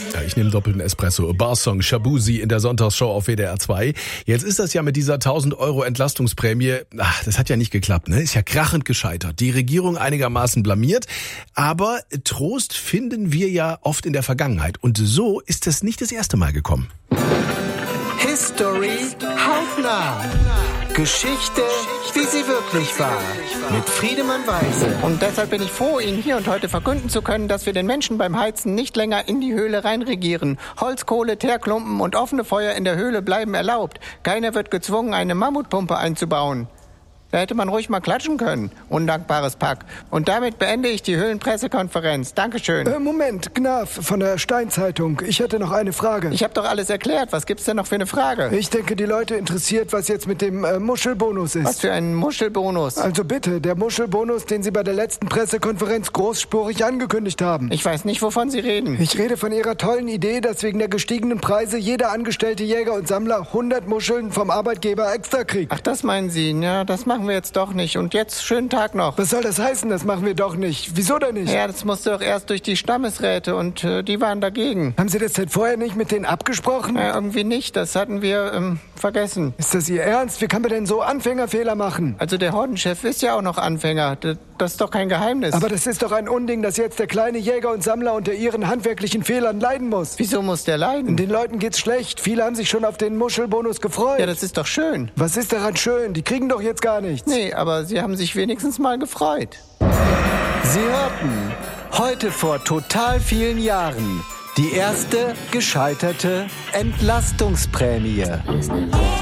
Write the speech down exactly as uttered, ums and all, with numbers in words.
Ja, ich nehme doppelten Espresso. Barsong Shabuzi in der Sonntagsshow auf W D R zwei. Jetzt ist das ja mit dieser tausend Euro Entlastungsprämie, ach, das hat ja nicht geklappt, ne? Ist ja krachend gescheitert. Die Regierung einigermaßen blamiert. Aber Trost finden wir ja oft in der Vergangenheit. Und so ist es nicht das erste Mal gekommen. History hautnah. Geschichte, wie sie wirklich war. Mit Friedemann Weise. Und deshalb bin ich froh, Ihnen hier und heute verkünden zu können, dass wir den Menschen beim Heizen nicht länger in die Höhle reinregieren. Holz, Kohle, Teerklumpen und offene Feuer in der Höhle bleiben erlaubt. Keiner wird gezwungen, eine Mammutpumpe einzubauen. Da hätte man ruhig mal klatschen können. Undankbares Pack. Und damit beende ich die Höhlenpressekonferenz. Dankeschön. Äh, Moment, Gnaf von der Steinzeitung. Ich hätte noch eine Frage. Ich habe doch alles erklärt. Was gibt's denn noch für eine Frage? Ich denke, die Leute interessiert, was jetzt mit dem äh, Muschelbonus ist. Was für ein Muschelbonus? Also bitte, der Muschelbonus, den Sie bei der letzten Pressekonferenz großspurig angekündigt haben. Ich weiß nicht, wovon Sie reden. Ich rede von Ihrer tollen Idee, dass wegen der gestiegenen Preise jeder angestellte Jäger und Sammler hundert Muscheln vom Arbeitgeber extra kriegt. Ach, das meinen Sie? Ja, das machen wir jetzt doch nicht. Und jetzt schönen Tag noch. Was soll das heißen? Das machen wir doch nicht. Wieso denn nicht? Ja, das musste doch erst durch die Stammesräte und äh, die waren dagegen. Haben Sie das denn vorher nicht mit denen abgesprochen? Ja, irgendwie nicht. Das hatten wir ähm, vergessen. Ist das Ihr Ernst? Wie kann man denn so Anfängerfehler machen? Also der Hordenchef ist ja auch noch Anfänger. Das, das ist doch kein Geheimnis. Aber das ist doch ein Unding, dass jetzt der kleine Jäger und Sammler unter ihren handwerklichen Fehlern leiden muss. Wieso muss der leiden? Den Leuten geht's schlecht. Viele haben sich schon auf den Muschelbonus gefreut. Ja, das ist doch schön. Was ist daran schön? Die kriegen doch jetzt gar nichts. Nee, aber sie haben sich wenigstens mal gefreut. Sie hörten heute vor total vielen Jahren die erste gescheiterte Entlastungsprämie.